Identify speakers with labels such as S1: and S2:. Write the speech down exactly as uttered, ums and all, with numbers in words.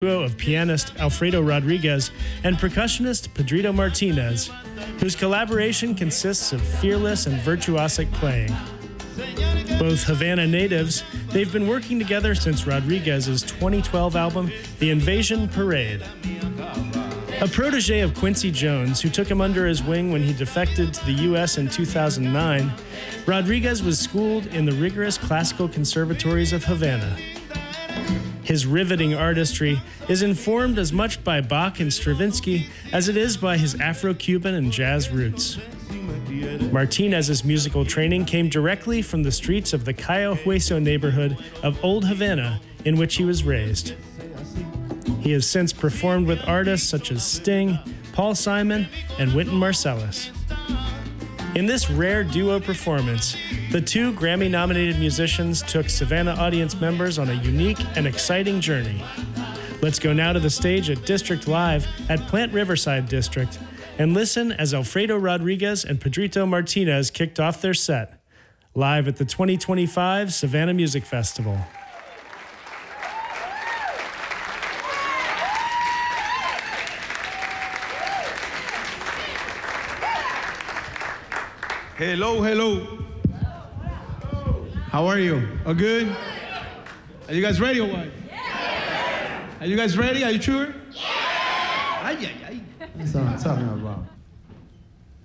S1: duo of pianist Alfredo Rodriguez and percussionist Pedrito Martinez, whose collaboration consists of fearless and virtuosic playing. Both Havana natives, they've been working together since Rodriguez's twenty twelve album, The Invasion Parade. A protege of Quincy Jones, who took him under his wing when he defected to the U S in two thousand nine, Rodriguez was schooled in the rigorous classical conservatories of Havana. His riveting artistry is informed as much by Bach and Stravinsky as it is by his Afro-Cuban and jazz roots. Martinez's musical training came directly from the streets of the Cayo Hueso neighborhood of Old Havana, in which he was raised. He has since performed with artists such as Sting, Paul Simon, and Wynton Marsalis. In this rare duo performance, the two Grammy-nominated musicians took Savannah audience members on a unique and exciting journey. Let's go now to the stage at District Live at Plant Riverside District and listen as Alfredo Rodriguez and Pedrito Martinez kicked off their set, live at the twenty twenty-five Savannah Music Festival.
S2: Hello, hello. How are you? All good? Are you guys ready or what? Yeah. Are you guys ready? Are you sure? Yeah. Ay, ay, ay. That's what I'm talking about.